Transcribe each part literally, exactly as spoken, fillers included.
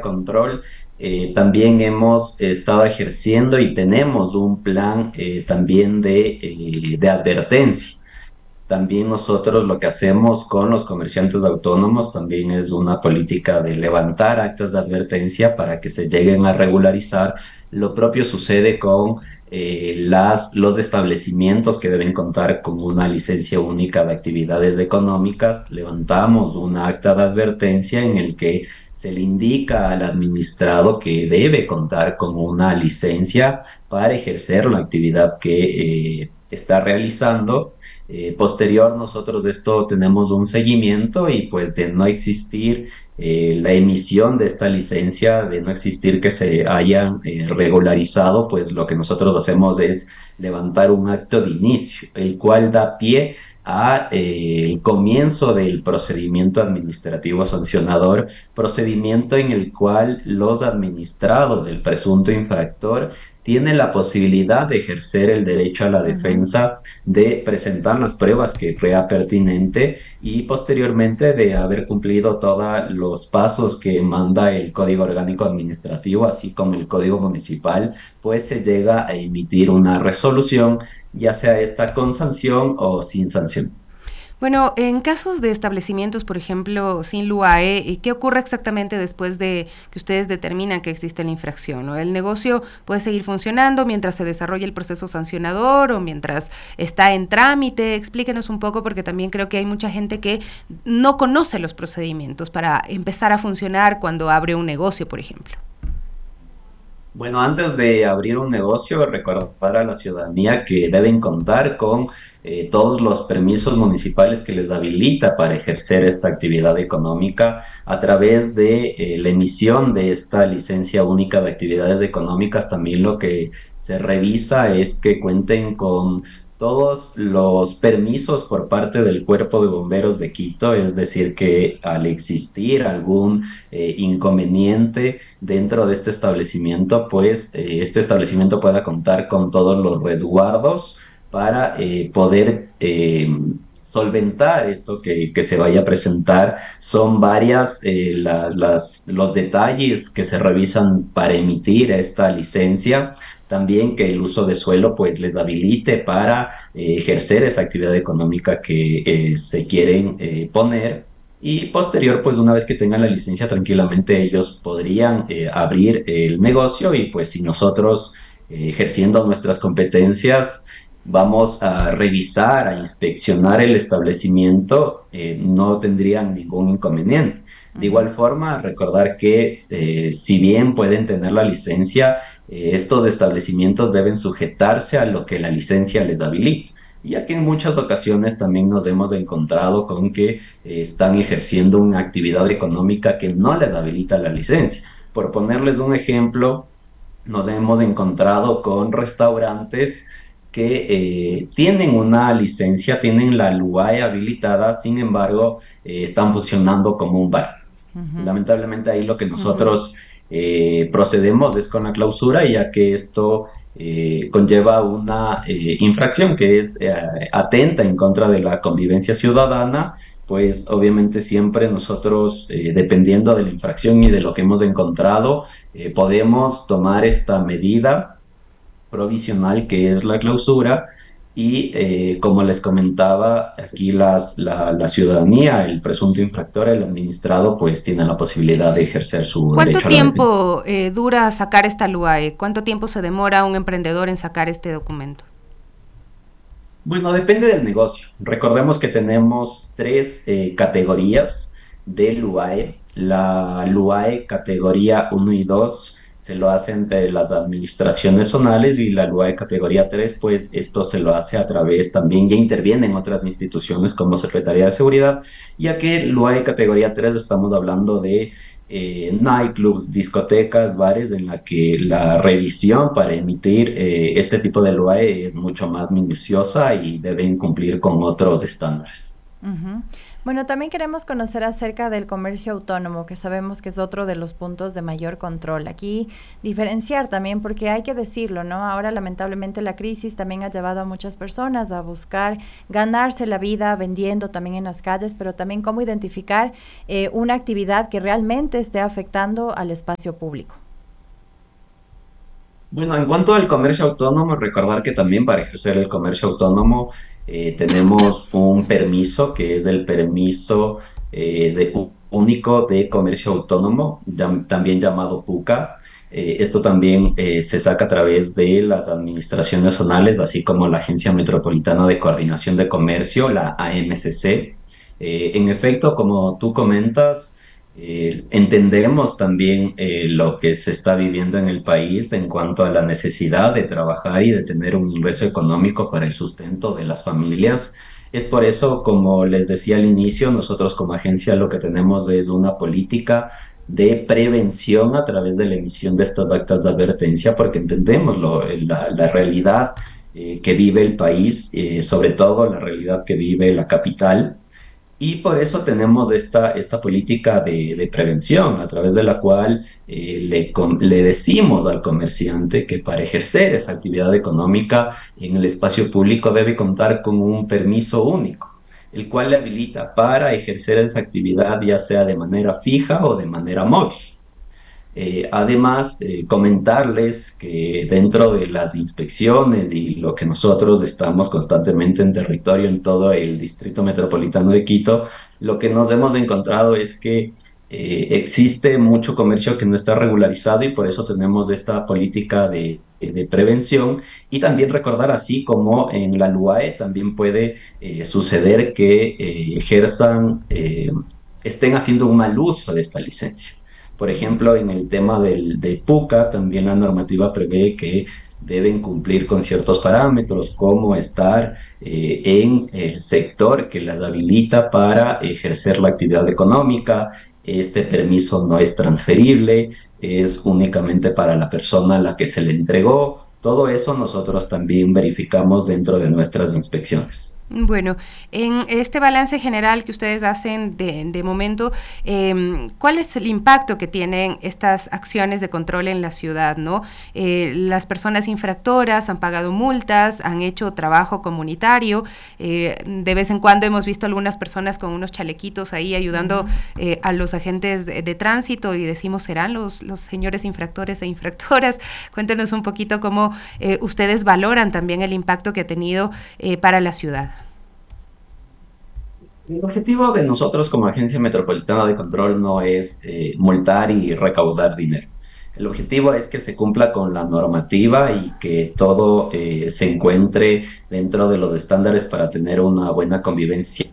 control, eh, también hemos estado ejerciendo y tenemos un plan eh, también de, eh, de advertencia. También nosotros lo que hacemos con los comerciantes autónomos también es una política de levantar actas de advertencia para que se lleguen a regularizar. Lo propio sucede con eh, las, los establecimientos que deben contar con una licencia única de actividades económicas. Levantamos una acta de advertencia en el que se le indica al administrado que debe contar con una licencia para ejercer la actividad que eh, está realizando. Eh, posterior, nosotros de esto tenemos un seguimiento y pues de no existir eh, la emisión de esta licencia, de no existir que se hayan eh, regularizado, pues lo que nosotros hacemos es levantar un acto de inicio, el cual da pie a eh, el comienzo del procedimiento administrativo sancionador, procedimiento en el cual los administrados del presunto infractor tienen la posibilidad de ejercer el derecho a la Ujú. defensa, de presentar las pruebas que crea pertinente y posteriormente de haber cumplido todos los pasos que manda el Código Orgánico Administrativo, así como el Código Municipal, pues se llega a emitir una resolución, ya sea esta con sanción o sin sanción. Bueno, en casos de establecimientos, por ejemplo, sin L U A E, ¿qué ocurre exactamente después de que ustedes determinan que existe la infracción? ¿No? ¿El negocio puede seguir funcionando mientras se desarrolla el proceso sancionador o mientras está en trámite? Explíquenos un poco porque también creo que hay mucha gente que no conoce los procedimientos para empezar a funcionar cuando abre un negocio, por ejemplo. Bueno, antes de abrir un negocio, recordar a la ciudadanía que deben contar con eh, todos los permisos municipales que les habilita para ejercer esta actividad económica a través de eh, la emisión de esta licencia única de actividades económicas. También lo que se revisa es que cuenten con todos los permisos por parte del Cuerpo de Bomberos de Quito, es decir, que al existir algún eh, inconveniente dentro de este establecimiento, pues eh, este establecimiento pueda contar con todos los resguardos para eh, poder eh, solventar esto que, que, se vaya a presentar. Son varias eh, la, las, los detalles que se revisan para emitir esta licencia. También que el uso de suelo pues les habilite para eh, ejercer esa actividad económica que eh, se quieren eh, poner. Y posterior, pues una vez que tengan la licencia, tranquilamente ellos podrían eh, abrir el negocio y pues si nosotros eh, ejerciendo nuestras competencias vamos a revisar, a inspeccionar el establecimiento, eh, no tendrían ningún inconveniente. De igual Ujú. forma, recordar que eh, si bien pueden tener la licencia, eh, estos establecimientos deben sujetarse a lo que la licencia les habilita, ya que en muchas ocasiones también nos hemos encontrado con que eh, están ejerciendo una actividad económica que no les habilita la licencia. Por ponerles un ejemplo, nos hemos encontrado con restaurantes que eh, tienen una licencia, tienen la L U A E habilitada, sin embargo, eh, están funcionando como un bar. Ujú. Lamentablemente ahí lo que Ujú. nosotros eh, procedemos es con la clausura, ya que esto eh, conlleva una eh, infracción que es eh, atenta en contra de la convivencia ciudadana, pues obviamente siempre nosotros, eh, dependiendo de la infracción y de lo que hemos encontrado, eh, podemos tomar esta medida provisional que es la clausura y eh, como les comentaba, aquí las, la, la ciudadanía, el presunto infractor, el administrado, pues tiene la posibilidad de ejercer su ¿Cuánto derecho a la defensa. tiempo eh, dura sacar esta L U A E? ¿Cuánto tiempo se demora un emprendedor en sacar este documento? Bueno, depende del negocio. Recordemos que tenemos tres eh, categorías de L U A E. La L U A E categoría uno y dos se lo hacen de las administraciones zonales y la L U A E categoría tres, pues esto se lo hace a través también, ya intervienen otras instituciones como Secretaría de Seguridad, ya que L U A E categoría tres estamos hablando de eh, nightclubs, discotecas, bares, en la que la revisión para emitir eh, este tipo de L U A E es mucho más minuciosa y deben cumplir con otros estándares. Ujú. Bueno, también queremos conocer acerca del comercio autónomo, que sabemos que es otro de los puntos de mayor control. Aquí diferenciar también, porque hay que decirlo, ¿no? Ahora lamentablemente la crisis también ha llevado a muchas personas a buscar ganarse la vida vendiendo también en las calles, pero también cómo identificar eh, una actividad que realmente esté afectando al espacio público. Bueno, en cuanto al comercio autónomo, recordar que también para ejercer el comercio autónomo eh, tenemos un permiso que es el permiso eh, de, u- único de comercio autónomo, llam- también llamado PUCA. Eh, esto también eh, se saca a través de las administraciones zonales, así como la Agencia Metropolitana de Coordinación de Comercio, la A M C C. Eh, en efecto, como tú comentas, eh, entendemos también eh, lo que se está viviendo en el país en cuanto a la necesidad de trabajar y de tener un ingreso económico para el sustento de las familias. Es por eso, como les decía al inicio, nosotros como agencia lo que tenemos es una política de prevención a través de la emisión de estas actas de advertencia, porque entendemos lo- la, la realidad eh, que vive el país, eh, sobre todo la realidad que vive la capital. Y por eso tenemos esta, esta política de, de prevención, a través de la cual eh, le, com- le decimos al comerciante que para ejercer esa actividad económica en el espacio público debe contar con un permiso único, el cual le habilita para ejercer esa actividad ya sea de manera fija o de manera móvil. Eh, además, eh, comentarles que dentro de las inspecciones y lo que nosotros estamos constantemente en territorio en todo el Distrito Metropolitano de Quito, lo que nos hemos encontrado es que eh, existe mucho comercio que no está regularizado y por eso tenemos esta política de, de prevención. Y también recordar, así como en la LUAE, también puede eh, suceder que eh, ejerzan, eh, estén haciendo un mal uso de esta licencia. Por ejemplo, en el tema del, del PUCA, también la normativa prevé que deben cumplir con ciertos parámetros, como estar eh, en el sector que las habilita para ejercer la actividad económica. Este permiso no es transferible, es únicamente para la persona a la que se le entregó. Todo eso nosotros también verificamos dentro de nuestras inspecciones. Bueno, en este balance general que ustedes hacen de, de momento, eh, ¿cuál es el impacto que tienen estas acciones de control en la ciudad, ¿no? Eh, las personas infractoras han pagado multas, han hecho trabajo comunitario, eh, de vez en cuando hemos visto algunas personas con unos chalequitos ahí ayudando eh, a los agentes de, de tránsito y decimos, ¿serán los, los señores infractores e infractoras? Cuéntenos un poquito cómo eh, ustedes valoran también el impacto que ha tenido eh, para la ciudad. El objetivo de nosotros como Agencia Metropolitana de Control no es eh, multar y recaudar dinero. El objetivo es que se cumpla con la normativa y que todo eh, se encuentre dentro de los estándares para tener una buena convivencia.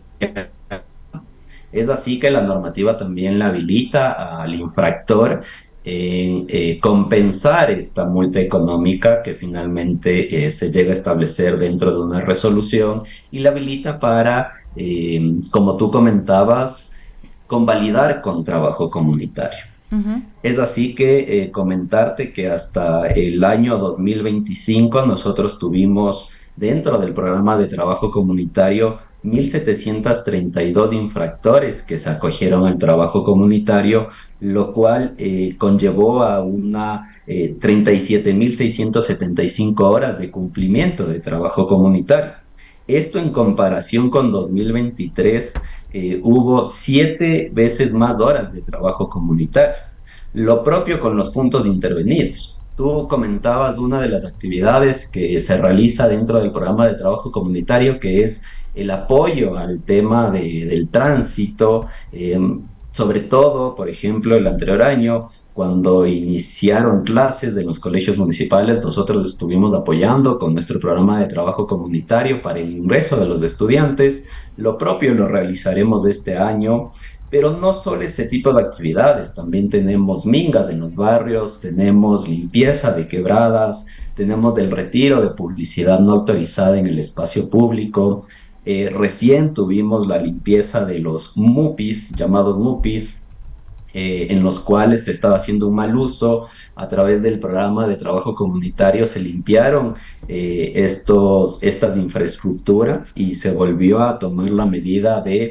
Es así que la normativa también la habilita al infractor en eh, compensar esta multa económica que finalmente eh, se llega a establecer dentro de una resolución y la habilita para, eh, como tú comentabas, convalidar con trabajo comunitario. Ujú. Es así que eh, comentarte que hasta el año dos mil veinticinco nosotros tuvimos dentro del programa de trabajo comunitario mil setecientos treinta y dos infractores que se acogieron al trabajo comunitario, lo cual eh, conllevó a una eh, treinta y siete mil seiscientos setenta y cinco horas de cumplimiento de trabajo comunitario. Esto en comparación con dos mil veintitrés, eh, hubo siete veces más horas de trabajo comunitario. Lo propio con los puntos intervenidos. Tú comentabas una de las actividades que se realiza dentro del programa de trabajo comunitario, que es el apoyo al tema de, del tránsito, eh, sobre todo, por ejemplo, el anterior año, cuando iniciaron clases en los colegios municipales, nosotros estuvimos apoyando con nuestro programa de trabajo comunitario para el ingreso de los estudiantes. Lo propio lo realizaremos este año, pero no solo ese tipo de actividades, también tenemos mingas en los barrios, tenemos limpieza de quebradas, tenemos el retiro de publicidad no autorizada en el espacio público. Eh, recién tuvimos la limpieza de los MUPIs, llamados MUPIs, eh, en los cuales se estaba haciendo un mal uso. A través del programa de trabajo comunitario se limpiaron eh, estos, estas infraestructuras y se volvió a tomar la medida de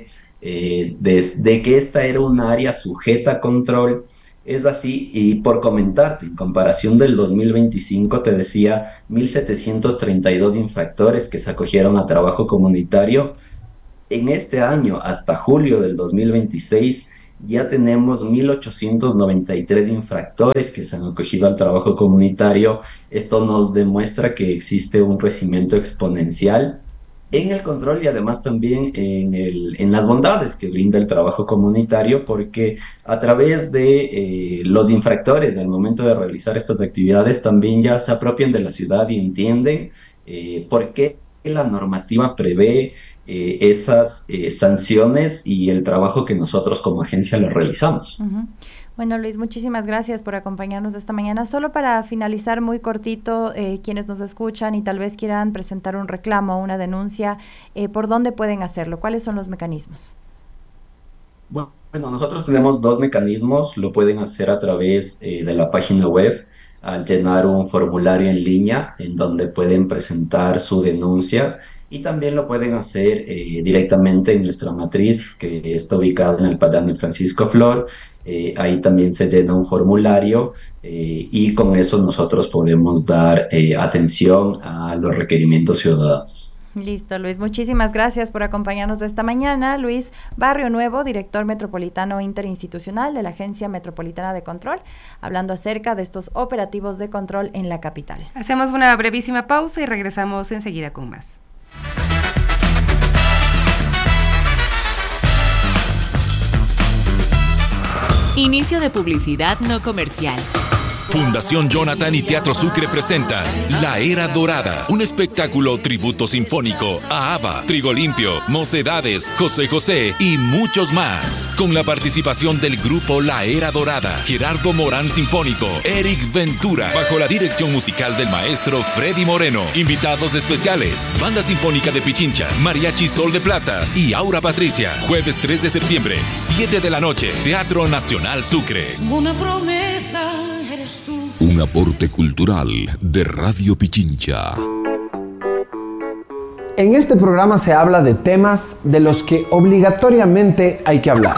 eh, de, de que esta era un área sujeta a control. Es así, y por comentarte, en comparación del dos mil veinticinco, te decía, mil setecientos treinta y dos infractores que se acogieron a trabajo comunitario. En este año, hasta julio del dos mil veintiséis, ya tenemos mil ochocientos noventa y tres infractores que se han acogido al trabajo comunitario. Esto nos demuestra que existe un crecimiento exponencial en el control y además también en, el, en las bondades que brinda el trabajo comunitario, porque a través de eh, los infractores, al momento de realizar estas actividades, también ya se apropian de la ciudad y entienden eh, por qué la normativa prevé eh, esas eh, sanciones y el trabajo que nosotros como agencia lo realizamos. Uh-huh. Bueno, Luis, muchísimas gracias por acompañarnos esta mañana. Solo para finalizar muy cortito, eh, quienes nos escuchan y tal vez quieran presentar un reclamo, una denuncia, eh, ¿por dónde pueden hacerlo? ¿Cuáles son los mecanismos? Bueno, nosotros tenemos dos mecanismos. Lo pueden hacer a través eh, de la página web, al llenar un formulario en línea en donde pueden presentar su denuncia, y también lo pueden hacer eh, directamente en nuestra matriz, que está ubicada en el Payán Francisco Flor. Eh, ahí también se llena un formulario eh, y con eso nosotros podemos dar eh, atención a los requerimientos ciudadanos. Listo, Luis. Muchísimas gracias por acompañarnos esta mañana. Luis Barrio Nuevo, director metropolitano interinstitucional de la Agencia Metropolitana de Control, hablando acerca de estos operativos de control en la capital. Hacemos una brevísima pausa y regresamos enseguida con más. Inicio de publicidad no comercial. Fundación Jonathan y Teatro Sucre presentan La Era Dorada, un espectáculo tributo sinfónico a ABBA, Trigo Limpio, Mocedades, José José y muchos más. Con la participación del grupo La Era Dorada, Gerardo Morán Sinfónico, Eric Ventura, bajo la dirección musical del maestro Freddy Moreno. Invitados especiales, Banda Sinfónica de Pichincha, Mariachi Sol de Plata y Aura Patricia. Jueves tres de septiembre, siete de la noche, Teatro Nacional Sucre. Una promesa. Un aporte cultural de Radio Pichincha. En este programa se habla de temas de los que obligatoriamente hay que hablar.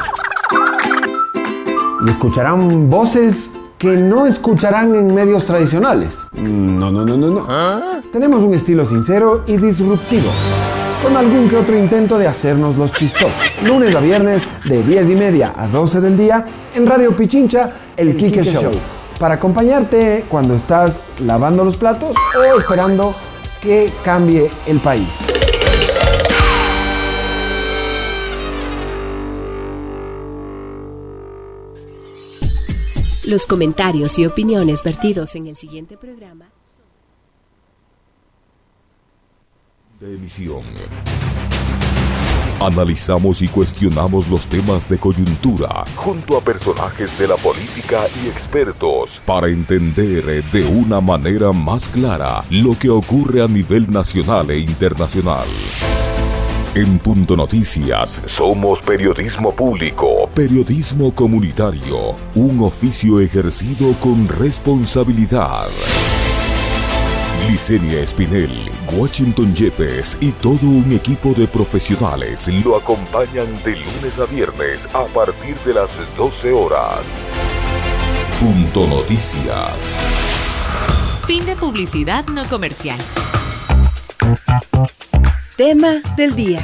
Y escucharán voces que no escucharán en medios tradicionales. No, no, no, no, no. ¿Ah? Tenemos un estilo sincero y disruptivo, con algún que otro intento de hacernos los chistosos. Lunes a viernes, de diez y media a doce del día, en Radio Pichincha, El, el Quique, Quique Show. Show. Para acompañarte cuando estás lavando los platos o esperando que cambie el país. Los comentarios y opiniones vertidos en el siguiente programa de emisión. Analizamos y cuestionamos los temas de coyuntura junto a personajes de la política y expertos para entender de una manera más clara lo que ocurre a nivel nacional e internacional. En Punto Noticias somos periodismo público, periodismo comunitario, un oficio ejercido con responsabilidad. Licenia Espinel, Washington Yepes y todo un equipo de profesionales lo acompañan de lunes a viernes a partir de las doce horas. Punto Noticias. Fin de publicidad no comercial. Tema del día.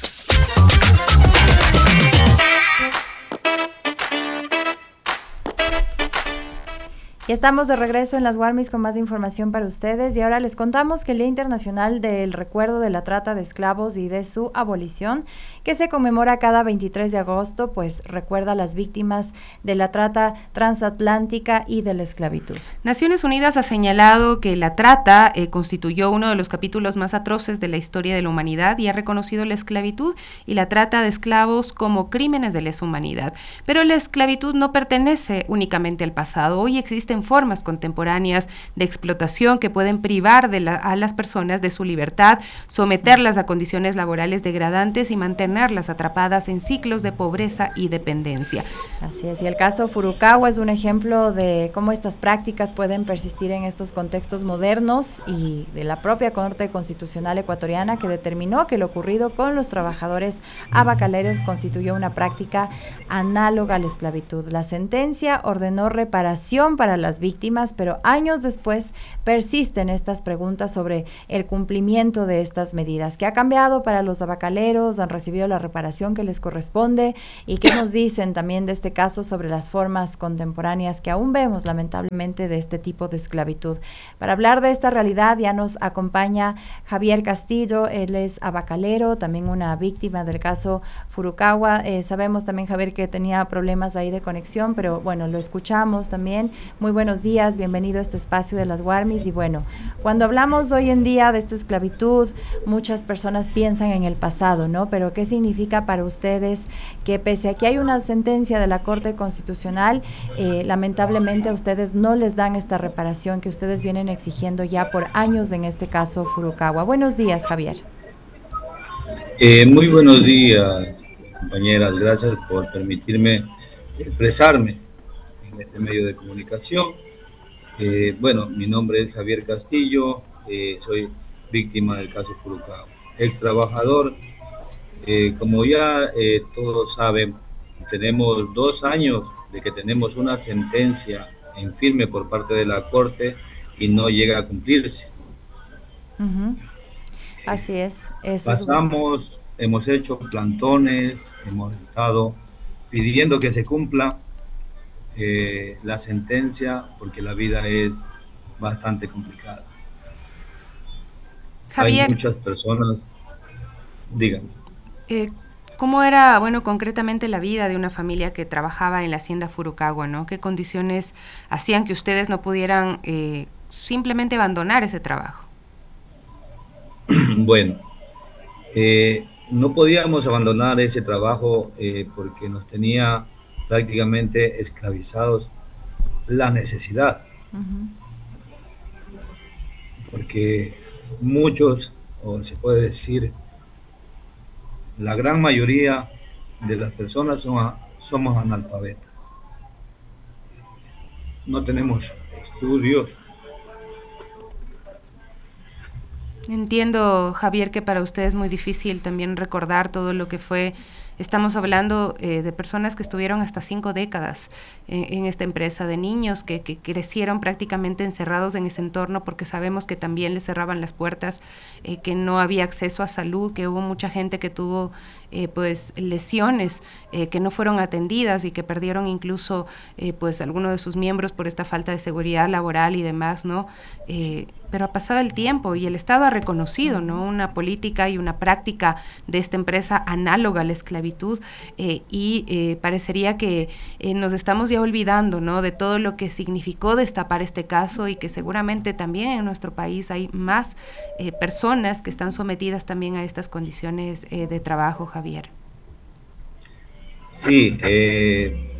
Ya estamos de regreso en las Warmis con más información para ustedes y ahora les contamos que el Día Internacional del Recuerdo de la Trata de Esclavos y de su Abolición, que se conmemora cada veintitrés de agosto, pues recuerda a las víctimas de la trata transatlántica y de la esclavitud. Naciones Unidas ha señalado que la trata eh, constituyó uno de los capítulos más atroces de la historia de la humanidad y ha reconocido la esclavitud y la trata de esclavos como crímenes de lesa humanidad. Pero la esclavitud no pertenece únicamente al pasado. Hoy existen existen formas contemporáneas de explotación que pueden privar de la, a las personas de su libertad, someterlas a condiciones laborales degradantes y mantenerlas atrapadas en ciclos de pobreza y dependencia. Así es, y el caso Furukawa es un ejemplo de cómo estas prácticas pueden persistir en estos contextos modernos y de la propia Corte Constitucional ecuatoriana, que determinó que lo ocurrido con los trabajadores abacaleros constituyó una práctica análoga a la esclavitud. La sentencia ordenó reparación para las víctimas, pero años después persisten estas preguntas sobre el cumplimiento de estas medidas. ¿Qué ha cambiado para los abacaleros? ¿Han recibido la reparación que les corresponde? ¿Y qué nos dicen también de este caso sobre las formas contemporáneas que aún vemos lamentablemente de este tipo de esclavitud? Para hablar de esta realidad ya nos acompaña Javier Castillo. Él es abacalero, también una víctima del caso Furukawa. Eh, sabemos también, Javier, que tenía problemas ahí de conexión, pero bueno, lo escuchamos también. Muy buenos días, bienvenido a este espacio de las Warmis. Y bueno, cuando hablamos hoy en día de esta esclavitud, muchas personas piensan en el pasado, ¿no? Pero ¿qué significa para ustedes que pese a que hay una sentencia de la Corte Constitucional, eh, lamentablemente a ustedes no les dan esta reparación que ustedes vienen exigiendo ya por años en este caso Furukawa? Buenos días, Javier. Eh, muy buenos días, compañeras. Gracias por permitirme expresarme en este medio de comunicación. Eh, bueno, mi nombre es Javier Castillo, eh, soy víctima del caso Furukawa, ex trabajador. Eh, como ya eh, todos saben, tenemos dos años de que tenemos una sentencia en firme por parte de la Corte y no llega a cumplirse. Uh-huh. Así es. Eso Pasamos, es... hemos hecho plantones, hemos estado pidiendo que se cumpla eh, la sentencia porque la vida es bastante complicada. Javier, hay muchas personas, díganme. Eh, ¿Cómo era, bueno, concretamente la vida de una familia que trabajaba en la hacienda Furukawa, ¿no? ¿Qué condiciones hacían que ustedes no pudieran eh, simplemente abandonar ese trabajo? Bueno, eh, no podíamos abandonar ese trabajo eh, porque nos tenía prácticamente esclavizados la necesidad. Uh-huh. Porque muchos, o se puede decir, la gran mayoría de las personas son, somos analfabetas. No tenemos estudios. Entiendo, Javier, que para usted es muy difícil también recordar todo lo que fue. Estamos hablando eh, de personas que estuvieron hasta cinco décadas en, en esta empresa, de niños que, que crecieron prácticamente encerrados en ese entorno porque sabemos que también les cerraban las puertas, eh, que no había acceso a salud, que hubo mucha gente que tuvo eh, pues lesiones eh, que no fueron atendidas y que perdieron incluso eh, pues algunos de sus miembros por esta falta de seguridad laboral y demás, ¿no? Eh, pero ha pasado el tiempo y el Estado ha reconocido, ¿no?, una política y una práctica de esta empresa análoga a la esclavitud eh, y eh, parecería que eh, nos estamos ya olvidando, ¿no?, de todo lo que significó destapar este caso y que seguramente también en nuestro país hay más eh, personas que están sometidas también a estas condiciones eh, de trabajo, Javier. Sí, eh,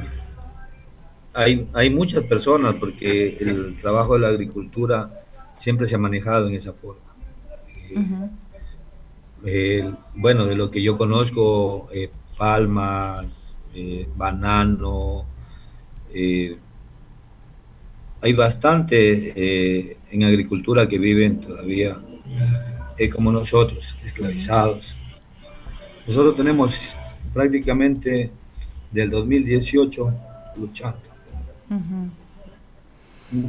hay, hay muchas personas porque el trabajo de la agricultura siempre se ha manejado en esa forma. Uh-huh. eh, bueno, de lo que yo conozco, eh, palmas, eh, banano, eh, hay bastante eh, en agricultura que viven todavía eh, como nosotros, esclavizados. Nosotros tenemos prácticamente del dos mil dieciocho luchando. Uh-huh.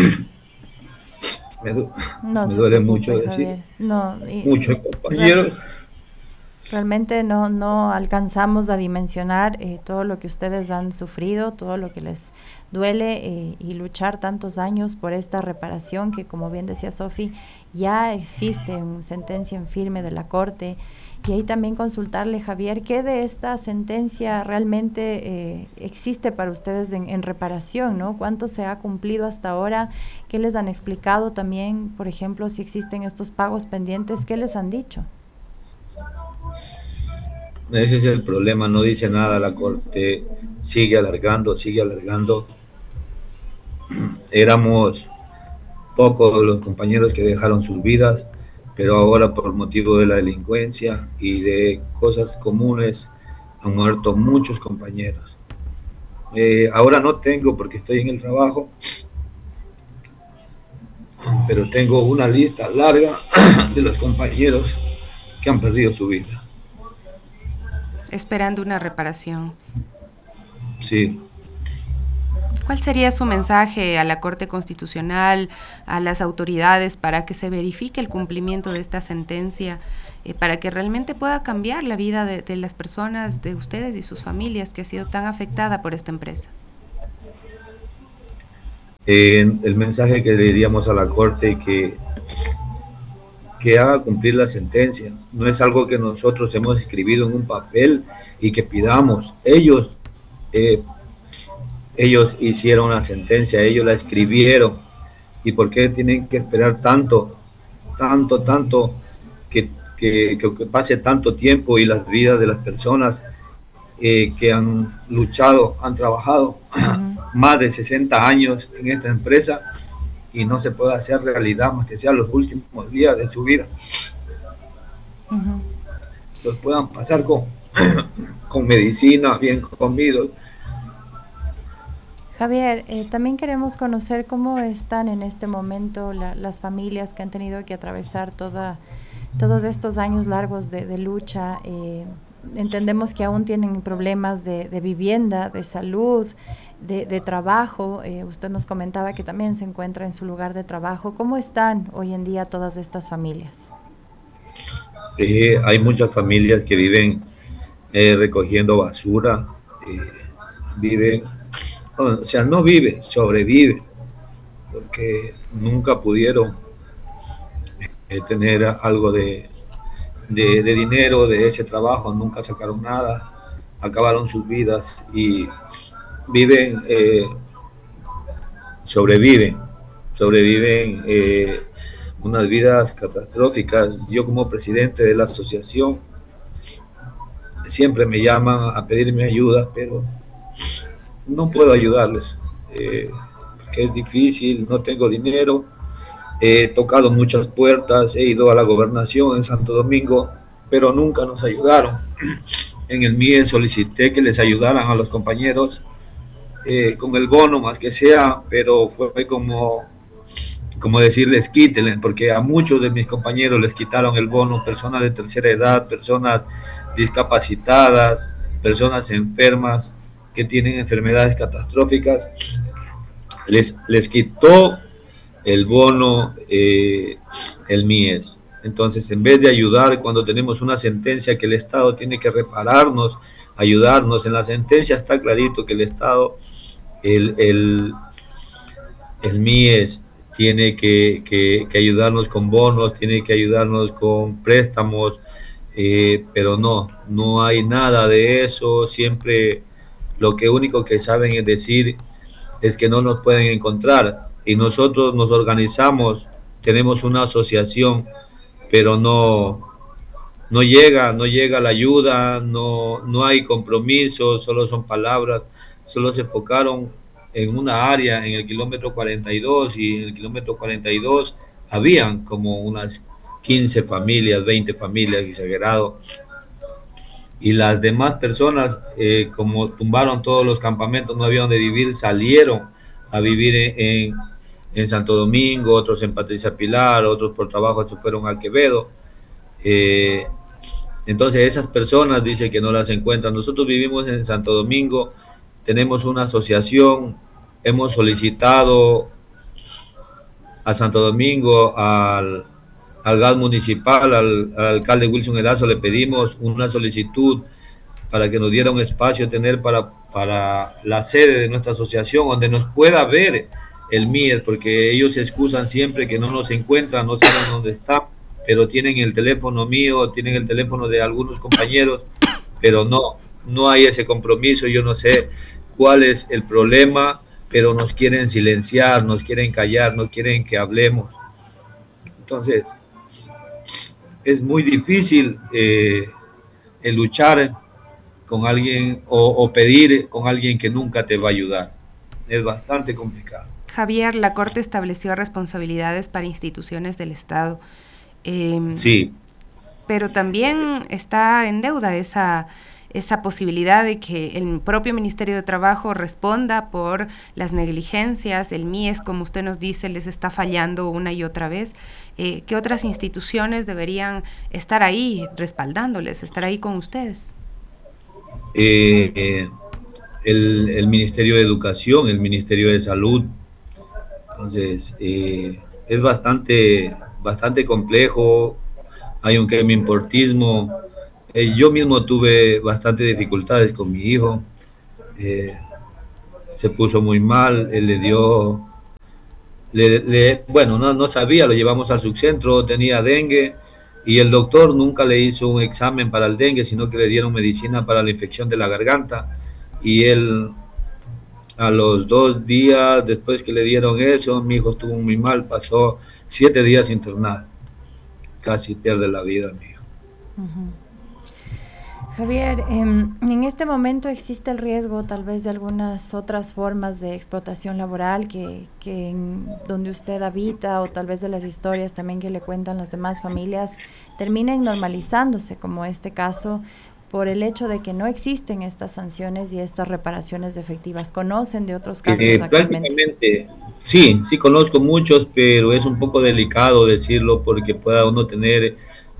Me, du no me duele mucho decir, no, y, mucho, compañero. Realmente no, no alcanzamos a dimensionar eh, todo lo que ustedes han sufrido, todo lo que les duele eh, y luchar tantos años por esta reparación que, como bien decía Sofi, ya existe una sentencia en firme de la Corte. Y ahí también consultarle, Javier, ¿qué de esta sentencia realmente eh, existe para ustedes en, en reparación, ¿no? ¿Cuánto se ha cumplido hasta ahora? ¿Qué les han explicado también, por ejemplo, si existen estos pagos pendientes? ¿Qué les han dicho? Ese es el problema, no dice nada la Corte, sigue alargando, sigue alargando. éramos pocos los compañeros que dejaron sus vidas, pero ahora por motivo de la delincuencia y de cosas comunes han muerto muchos compañeros. Eh, ahora no tengo porque estoy en el trabajo, pero tengo una lista larga de los compañeros que han perdido su vida. Esperando una reparación. Sí. ¿Cuál sería su mensaje a la Corte Constitucional, a las autoridades, para que se verifique el cumplimiento de esta sentencia, eh, para que realmente pueda cambiar la vida de, de las personas, de ustedes y sus familias, que ha sido tan afectada por esta empresa? Eh, el mensaje que le diríamos a la Corte que que haga cumplir la sentencia. No es algo que nosotros hemos escrito en un papel y que pidamos. Ellos eh, ellos hicieron la sentencia, ellos la escribieron. ¿Y por qué tienen que esperar tanto, tanto, tanto, que, que, que pase tanto tiempo y las vidas de las personas eh, que han luchado, han trabajado uh-huh. más de sesenta años en esta empresa y no se puede hacer realidad más que sean los últimos días de su vida? Uh-huh. Los puedan pasar con, con medicina, bien comidos. Javier, eh, también queremos conocer cómo están en este momento la, las familias que han tenido que atravesar toda, todos estos años largos de, de lucha. Eh, entendemos que aún tienen problemas de, de vivienda, de salud, de, de trabajo. Eh, usted nos comentaba que también se encuentra en su lugar de trabajo. ¿Cómo están hoy en día todas estas familias? Eh, hay muchas familias que viven eh, recogiendo basura, eh, viven... O sea, no vive, sobrevive, porque nunca pudieron eh, tener algo de, de, de dinero de ese trabajo, nunca sacaron nada, acabaron sus vidas y viven, eh, sobreviven, sobreviven eh, unas vidas catastróficas. Yo como presidente de la asociación siempre me llaman a pedirme ayuda, pero no puedo ayudarles, eh, porque es difícil, no tengo dinero. He tocado muchas puertas, he ido a la gobernación en Santo Domingo, pero nunca nos ayudaron. En el M I E solicité que les ayudaran a los compañeros eh, con el bono, más que sea, pero fue como, como decirles quítenle, porque a muchos de mis compañeros les quitaron el bono, personas de tercera edad, personas discapacitadas, personas enfermas, que tienen enfermedades catastróficas, les, les quitó el bono eh, el M I E S. Entonces, en vez de ayudar cuando tenemos una sentencia que el Estado tiene que repararnos, ayudarnos, en la sentencia está clarito que el Estado, el, el, el M I E S tiene que, que, que ayudarnos con bonos, tiene que ayudarnos con préstamos, eh, pero no, no hay nada de eso. Siempre lo que único que saben es decir es que no nos pueden encontrar, y nosotros nos organizamos, tenemos una asociación, pero no, no llega, no llega la ayuda, no, no hay compromiso, solo son palabras, solo se enfocaron en una área, en el kilómetro cuarenta y dos, y en el kilómetro cuarenta y dos habían como unas quince familias, veinte familias, exagerado. Y las demás personas, eh, como tumbaron todos los campamentos, no había donde vivir, salieron a vivir en, en, en Santo Domingo, otros en Patricia Pilar, otros por trabajo se fueron a Quevedo. Eh, entonces esas personas dicen que no las encuentran. Nosotros vivimos en Santo Domingo, tenemos una asociación, hemos solicitado a Santo Domingo, al... al gas municipal, al, al alcalde Wilson Erazo, le pedimos una solicitud para que nos diera un espacio tener para, para la sede de nuestra asociación, donde nos pueda ver el M I E S, porque ellos se excusan siempre que no nos encuentran, no saben dónde está, pero tienen el teléfono mío, tienen el teléfono de algunos compañeros, pero no, no hay ese compromiso. Yo no sé cuál es el problema, pero nos quieren silenciar, nos quieren callar, no quieren que hablemos. Entonces, es muy difícil eh, el luchar con alguien o, o pedir con alguien que nunca te va a ayudar. Es bastante complicado. Javier, la Corte estableció responsabilidades para instituciones del Estado. Eh, sí. Pero también está en deuda esa, esa posibilidad de que el propio Ministerio de Trabajo responda por las negligencias. El M I E S, como usted nos dice, les está fallando una y otra vez. Eh, ¿Qué otras instituciones deberían estar ahí respaldándoles, estar ahí con ustedes? Eh, eh, el, el Ministerio de Educación, el Ministerio de Salud. Entonces, eh, es bastante, bastante complejo. Hay un quemimportismo. Eh, yo mismo tuve bastantes dificultades con mi hijo. Eh, se puso muy mal, él le dio, le, le, bueno, no, no sabía, lo llevamos al subcentro, tenía dengue y el doctor nunca le hizo un examen para el dengue, sino que le dieron medicina para la infección de la garganta y él, a los dos días después que le dieron eso, mi hijo estuvo muy mal, pasó siete días internado, casi pierde la vida mi hijo. Uh-huh. Javier, eh, en este momento existe el riesgo tal vez de algunas otras formas de explotación laboral que, que en donde usted habita o tal vez de las historias también que le cuentan las demás familias terminen normalizándose, como este caso, por el hecho de que no existen estas sanciones y estas reparaciones efectivas. ¿Conocen de otros casos eh, actualmente? Prácticamente, sí, sí conozco muchos, pero es un poco delicado decirlo porque pueda uno tener...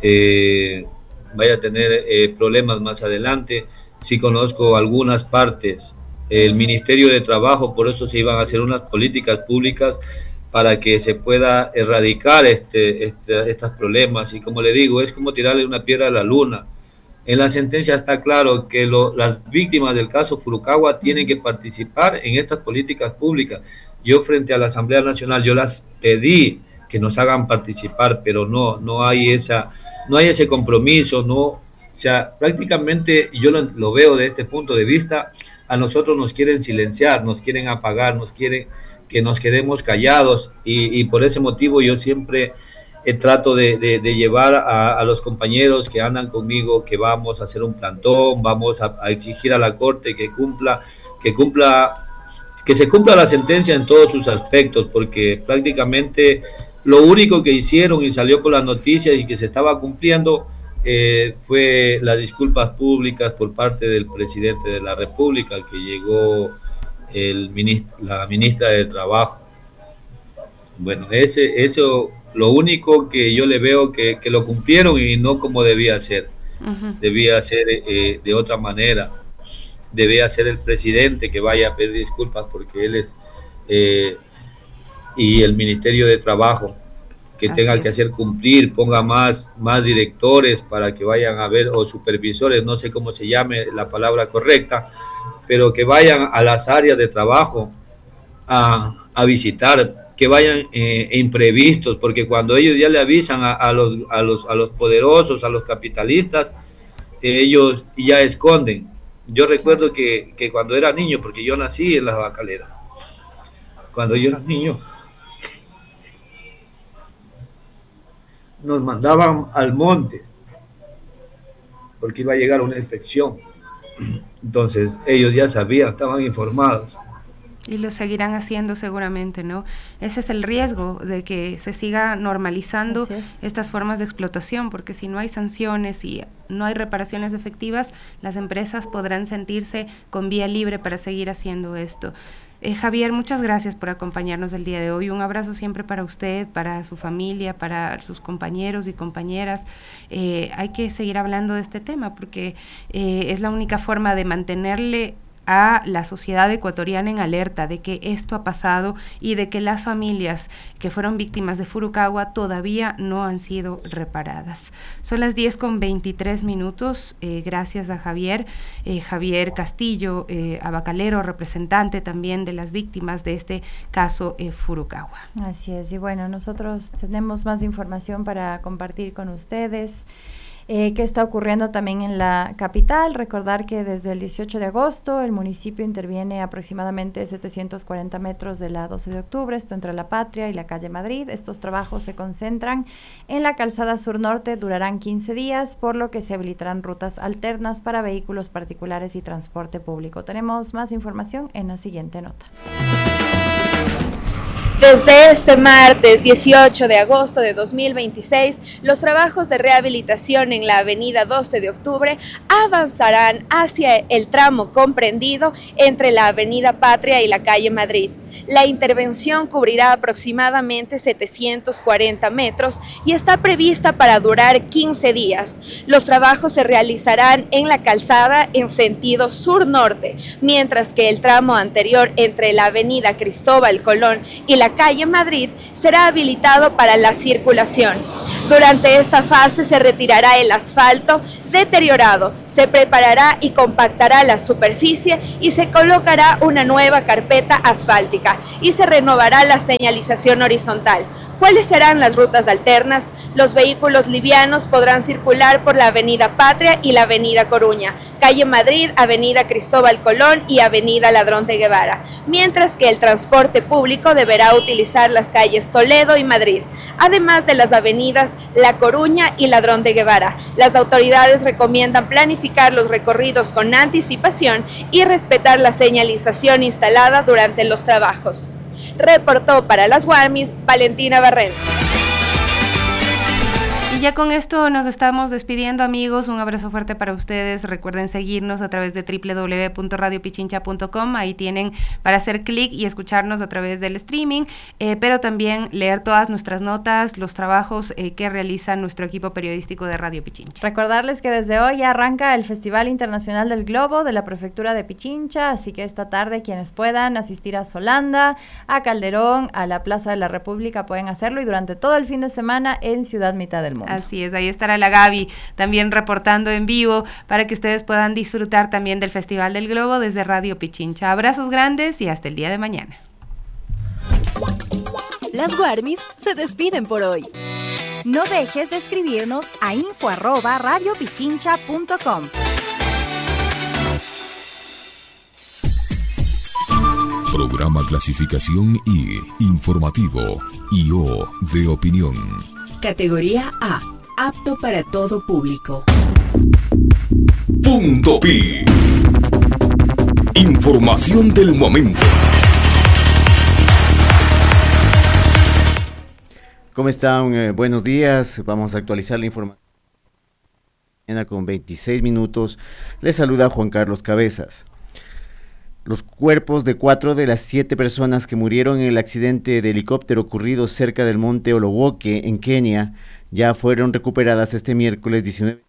Eh, vaya a tener eh, problemas más adelante. Sí conozco algunas partes, el Ministerio de Trabajo, por eso se iban a hacer unas políticas públicas para que se pueda erradicar este, este, estos problemas, y como le digo, es como tirarle una piedra a la luna. En la sentencia está claro que lo, las víctimas del caso Furukawa tienen que participar en estas políticas públicas. Yo frente a la Asamblea Nacional, yo las pedí que nos hagan participar, pero no, no hay esa... no hay ese compromiso, no, o sea, prácticamente yo lo, lo veo de este punto de vista, a nosotros nos quieren silenciar, nos quieren apagar, nos quieren que nos quedemos callados, y, y por ese motivo yo siempre eh, trato de, de, de llevar a, a los compañeros que andan conmigo, que vamos a hacer un plantón, vamos a, a exigir a la Corte que cumpla, que cumpla, que se cumpla la sentencia en todos sus aspectos, porque prácticamente lo único que hicieron y salió por las noticias y que se estaba cumpliendo eh, fue las disculpas públicas por parte del presidente de la República, que llegó el ministro, la ministra de Trabajo. Bueno, ese, eso, lo único que yo le veo que, que lo cumplieron y no como debía ser. Uh-huh. Debía ser eh, de otra manera. Debía ser el presidente que vaya a pedir disculpas porque él es... Eh, y el Ministerio de Trabajo, que Así tenga es. que hacer cumplir, ponga más, más directores para que vayan a ver, o supervisores, no sé cómo se llame la palabra correcta, pero que vayan a las áreas de trabajo a, a visitar, que vayan eh, imprevistos, porque cuando ellos ya le avisan a, a, los, a, los, a los poderosos, a los capitalistas, eh, ellos ya esconden. Yo recuerdo que, que cuando era niño, porque yo nací en las Bacaleras, cuando yo era niño, nos mandaban al monte porque iba a llegar una inspección. Entonces ellos ya sabían, estaban informados. Y lo seguirán haciendo seguramente, ¿no? Ese es el riesgo de que se siga normalizando estas formas de explotación, porque si no hay sanciones y no hay reparaciones efectivas, las empresas podrán sentirse con vía libre para seguir haciendo esto. Eh, Javier, muchas gracias por acompañarnos el día de hoy. Un abrazo siempre para usted, para su familia, para sus compañeros y compañeras. Eh, hay que seguir hablando de este tema porque eh, es la única forma de mantenerle a la sociedad ecuatoriana en alerta de que esto ha pasado y de que las familias que fueron víctimas de Furukawa todavía no han sido reparadas. Son las diez con veintitrés minutos, eh, gracias a Javier, eh, Javier Castillo, eh, abacalero, representante también de las víctimas de este caso eh, Furukawa. Así es, y bueno, nosotros tenemos más información para compartir con ustedes. Eh, ¿Qué está ocurriendo también en la capital? Recordar que desde el dieciocho de agosto el municipio interviene aproximadamente setecientos cuarenta metros de la doce de octubre, esto entre La Patria y la calle Madrid. Estos trabajos se concentran en la calzada sur norte, durarán quince días, por lo que se habilitarán rutas alternas para vehículos particulares y transporte público. Tenemos más información en la siguiente nota. Desde este martes dieciocho de agosto de dos mil veintiséis, los trabajos de rehabilitación en la avenida doce de octubre avanzarán hacia el tramo comprendido entre la avenida Patria y la calle Madrid. La intervención cubrirá aproximadamente setecientos cuarenta metros y está prevista para durar quince días. Los trabajos se realizarán en la calzada en sentido sur-norte, mientras que el tramo anterior entre la avenida Cristóbal Colón y la calle Madrid será habilitado para la circulación. Durante esta fase se retirará el asfalto deteriorado, se preparará y compactará la superficie y se colocará una nueva carpeta asfáltica y se renovará la señalización horizontal. ¿Cuáles serán las rutas alternas? Los vehículos livianos podrán circular por la avenida Patria y la avenida Coruña, calle Madrid, avenida Cristóbal Colón y avenida Ladrón de Guevara, mientras que el transporte público deberá utilizar las calles Toledo y Madrid, además de las avenidas La Coruña y Ladrón de Guevara. Las autoridades recomiendan planificar los recorridos con anticipación y respetar la señalización instalada durante los trabajos. Reportó para las Guarmis Valentina Barreno. Y ya con esto nos estamos despidiendo, amigos. Un abrazo fuerte para ustedes. Recuerden seguirnos a través de doble u doble u doble u punto radio pichincha punto com. Ahí tienen para hacer clic y escucharnos a través del streaming, eh, pero también leer todas nuestras notas, los trabajos eh, que realiza nuestro equipo periodístico de Radio Pichincha. Recordarles que desde hoy arranca el Festival Internacional del Globo de la Prefectura de Pichincha, así que esta tarde quienes puedan asistir a Solanda, a Calderón, a la Plaza de la República pueden hacerlo, y durante todo el fin de semana en Ciudad Mitad del Mundo. Así es, ahí estará la Gaby también reportando en vivo para que ustedes puedan disfrutar también del Festival del Globo desde Radio Pichincha. Abrazos grandes y hasta el día de mañana. Las Guarmis se despiden por hoy. No dejes de escribirnos a info arroba radio pichincha punto com. Programa Clasificación I, Informativo, I O de Opinión. Categoría A, apto para todo público. Punto Pi. Información del momento. ¿Cómo están? Eh, buenos días. Vamos a actualizar la información. Con veintiséis minutos. Les saluda Juan Carlos Cabezas. Los cuerpos de cuatro de las siete personas que murieron en el accidente de helicóptero ocurrido cerca del monte Olowoke, en Kenia, ya fueron recuperadas este miércoles diecinueve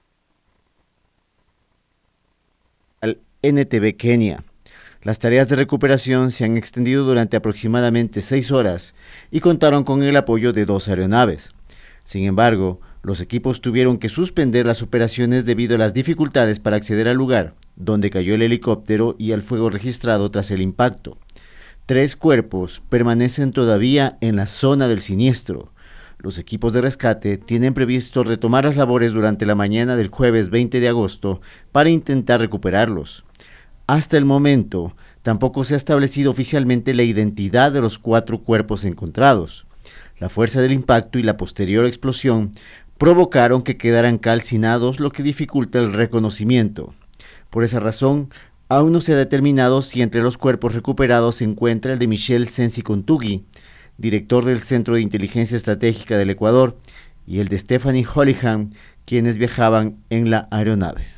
al N T V Kenia. Las tareas de recuperación se han extendido durante aproximadamente seis horas y contaron con el apoyo de dos aeronaves. Sin embargo, los equipos tuvieron que suspender las operaciones debido a las dificultades para acceder al lugar donde cayó el helicóptero y al fuego registrado tras el impacto. Tres cuerpos permanecen todavía en la zona del siniestro. Los equipos de rescate tienen previsto retomar las labores durante la mañana del jueves veinte de agosto para intentar recuperarlos. Hasta el momento, tampoco se ha establecido oficialmente la identidad de los cuatro cuerpos encontrados. La fuerza del impacto y la posterior explosión provocaron que quedaran calcinados, lo que dificulta el reconocimiento. Por esa razón, aún no se ha determinado si entre los cuerpos recuperados se encuentra el de Michel Sensi Contugui, director del Centro de Inteligencia Estratégica del Ecuador, y el de Stephanie Hollihan, quienes viajaban en la aeronave.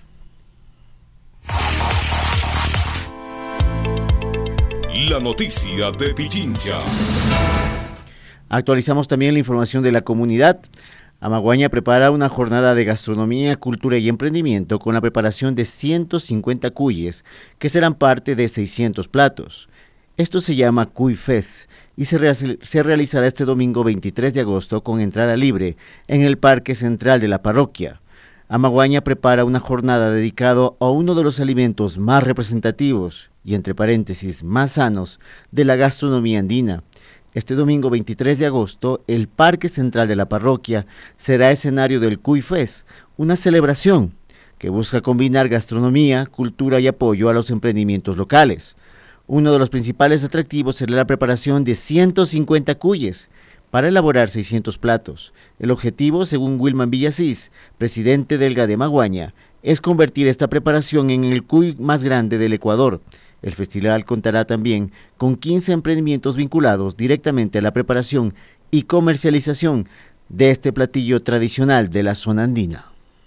La noticia de Pichincha. Actualizamos también la información de la comunidad. Amaguaña prepara una jornada de gastronomía, cultura y emprendimiento con la preparación de ciento cincuenta cuyes, que serán parte de seiscientos platos. Esto se llama Cuy Fest y se, re- se realizará este domingo veintitrés de agosto con entrada libre en el Parque Central de la parroquia. Amaguaña prepara una jornada dedicada a uno de los alimentos más representativos y, entre paréntesis, más sanos de la gastronomía andina. Este domingo veintitrés de agosto, el Parque Central de la parroquia será escenario del Cuy Fest, una celebración que busca combinar gastronomía, cultura y apoyo a los emprendimientos locales. Uno de los principales atractivos será la preparación de ciento cincuenta cuyes para elaborar seiscientos platos. El objetivo, según Wilman Villasís, presidente del G A de Amaguaña, es convertir esta preparación en el cuy más grande del Ecuador. El festival contará también con quince emprendimientos vinculados directamente a la preparación y comercialización de este platillo tradicional de la zona andina.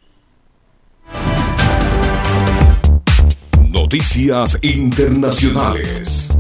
Noticias internacionales.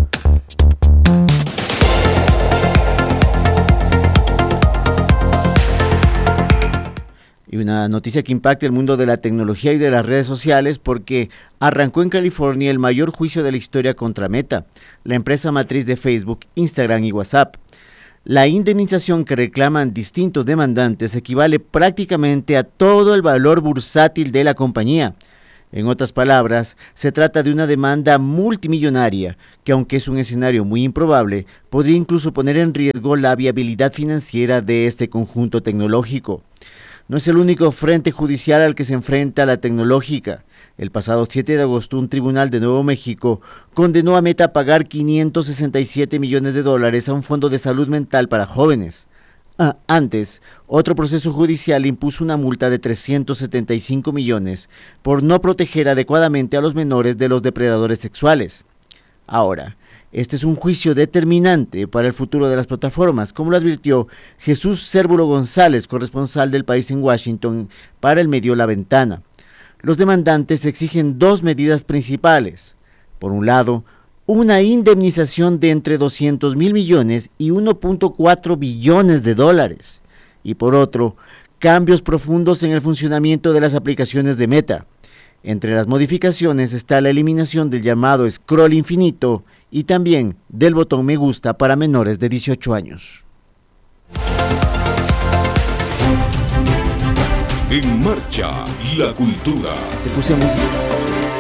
Y una noticia que impacta el mundo de la tecnología y de las redes sociales porque arrancó en California el mayor juicio de la historia contra Meta, la empresa matriz de Facebook, Instagram y WhatsApp. La indemnización que reclaman distintos demandantes equivale prácticamente a todo el valor bursátil de la compañía. En otras palabras, se trata de una demanda multimillonaria que, aunque es un escenario muy improbable, podría incluso poner en riesgo la viabilidad financiera de este conjunto tecnológico. No es el único frente judicial al que se enfrenta la tecnológica. El pasado siete de agosto, un tribunal de Nuevo México condenó a Meta a pagar quinientos sesenta y siete millones de dólares a un fondo de salud mental para jóvenes. Ah, antes, otro proceso judicial impuso una multa de trescientos setenta y cinco millones por no proteger adecuadamente a los menores de los depredadores sexuales. Ahora, este es un juicio determinante para el futuro de las plataformas, como lo advirtió Jesús Cérvulo González, corresponsal del país en Washington, para el medio La Ventana. Los demandantes exigen dos medidas principales. Por un lado, una indemnización de entre doscientos mil millones y uno punto cuatro billones de dólares. Y por otro, cambios profundos en el funcionamiento de las aplicaciones de Meta. Entre las modificaciones está la eliminación del llamado scroll infinito y también del botón me gusta para menores de dieciocho años. En marcha, la cultura. Te puse música.